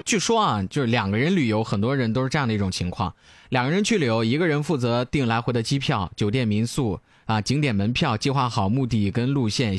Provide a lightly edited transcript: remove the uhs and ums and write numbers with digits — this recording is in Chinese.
据说啊，就是2个人旅游，很多人都是这样的一种情况：2个人去旅游，一个人负责订来回的机票、酒店、民宿啊、景点门票，计划好目的跟路线。